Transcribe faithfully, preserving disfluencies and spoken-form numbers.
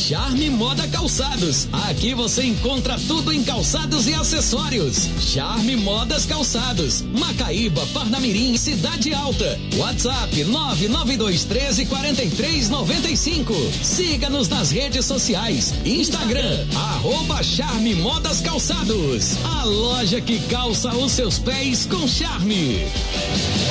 Charme Moda Calçados. Aqui você encontra tudo em calçados e acessórios. Charme Modas Calçados, Macaíba, Parnamirim, Cidade Alta. WhatsApp nove nove dois um três quatro três nove cinco. Siga-nos nas redes sociais. Instagram, arroba Charme Modas Calçados. A loja que calça os seus pés com charme.